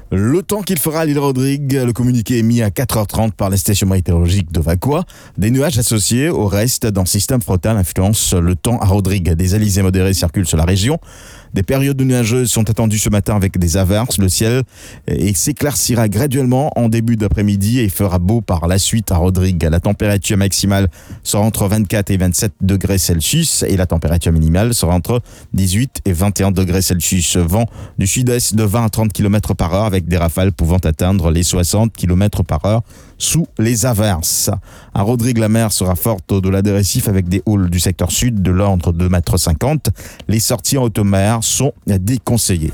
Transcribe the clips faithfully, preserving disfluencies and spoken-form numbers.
Le temps qu'il fera à l'île Rodrigue, le communiqué est mis à quatre heures trente par la station météorologique de Vacua. Des nuages associés au reste d'un système frontal influencent le temps à Rodrigue. Des alizés modérés circulent sur la région. Des périodes nuageuses sont attendues ce matin avec des averses. Le ciel s'éclaircira graduellement en début d'après-midi et il fera beau par la suite à Rodrigue. La température maximale sera entre vingt-quatre et vingt-sept degrés Celsius et la température minimale sera entre dix-huit et vingt et un degrés Celsius. Vent du sud-est de vingt à trente kilomètres par heure avec des rafales pouvant atteindre les soixante kilomètres par heure sous les averses. À Rodrigue, la mer sera forte au-delà des récifs avec des houles du secteur sud de l'ordre de deux mètres cinquante. Les sorties en haute mer sont déconseillées.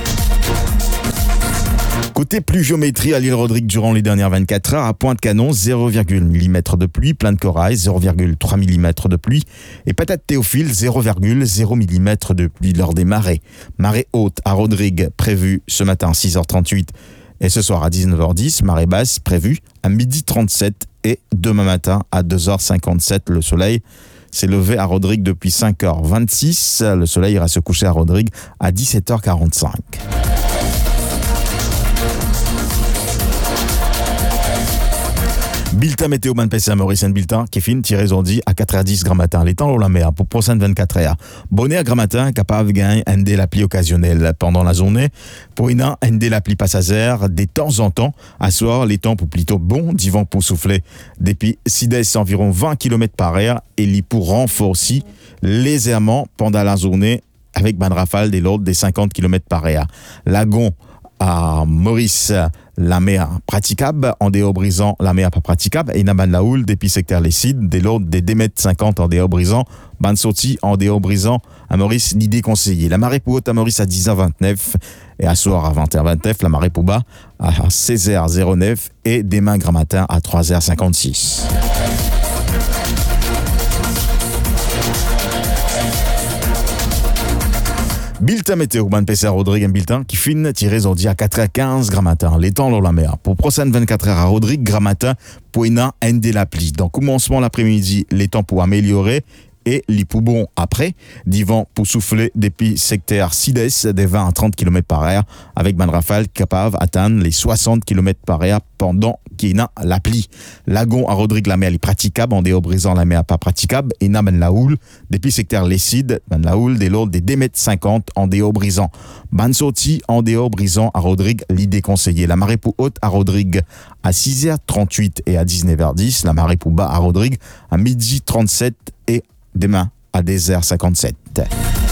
Côté pluviométrie à l'île Rodrigue durant les dernières vingt-quatre heures, à Pointe-Canon, zéro virgule un millimètre de pluie, Plaine Corail, zéro virgule trois millimètres de pluie et Patate Théophile, zéro virgule zéro millimètre de pluie lors des marées. Marée haute à Rodrigue, prévue ce matin à six heures trente-huit et ce soir à dix-neuf heures dix, marée basse prévue à midi trente-sept et demain matin à deux heures cinquante-sept. Le soleil s'est levé à Rodrigue depuis cinq heures vingt-six. Le soleil ira se coucher à Rodrigue à dix-sept heures quarante-cinq. Bulletin météo man P C à Maurice Bulletin qui fin tiré aujourd'hui à quatre heures dix grand matin. Les temps la mer pour prochaine vingt-quatre heures. Bonnet à grand matin capable de gagner un dé l'appli occasionnel pendant la journée. Pour une un dé l'appli passagère de temps en temps. À soir, les temps pour plutôt bon, d'y vent pour souffler depuis sud-est environ vingt kilomètres par heure et les pour renforcer légèrement pendant la journée avec ban rafale des l'ordre des cinquante kilomètres par heure. Lagon à Maurice, la mer praticable, en déo brisant, la mer pas praticable, et Naban la houle, depuis secteur les cides, des l'ordre des deux mètres cinquante en déo brisant, ban sorti en déo brisant, à Maurice, l'idée conseillée. La marée pour haute à Maurice à dix heures vingt-neuf, et à soir à vingt heures vingt-neuf, la marée pour bas à seize heures zéro neuf, et demain grand matin à trois heures cinquante-six. Bulletin météo, ban P C à Rodrigue, un bulletin qui finit tiré aujourd'hui à quatre heures quinze grand matin. Les temps dans la mer. Pour prochaine vingt-quatre heures à Rodrigue, grand matin, pour une N D l'appli. Donc, commencement l'après-midi, les temps pour améliorer et les poubons après. Divan pour souffler depuis secteur sud-est des vingt à trente kilomètres par heure avec ban rafale capable d'atteindre les soixante kilomètres par heure pendant qu'il y a l'appli. Lagon à Rodrigue, la mer est praticable, en déo brisant la mer pas praticable et n'a ban la houle depuis secteur les cides, ban la houle des l'ordre des deux mètres cinquante en déo brisant. Ban sorti en déo brisant à Rodrigue, l'idée conseillée. La marée pour haute à Rodrigue à six heures trente-huit et à dix-neuf heures dix, la marée pour bas à Rodrigue à midi trente-sept et demain à deux heures cinquante-sept.